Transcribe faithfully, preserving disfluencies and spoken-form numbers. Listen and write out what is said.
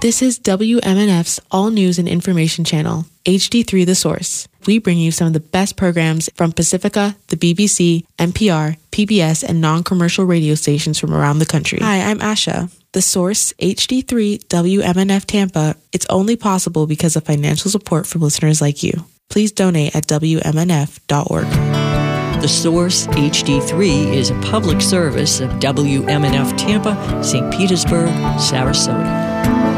This is W M N F's All News and Information channel, H D three The Source. We bring you some of the best programs from Pacifica, the B B C, N P R, P B S, and non-commercial radio stations from around the country. Hi, I'm Asha. The Source, H D three W M N F Tampa, it's only possible because of financial support from listeners like you. Please donate at W M N F dot org. The Source H D three is a public service of W M N F Tampa, Saint Petersburg, Sarasota.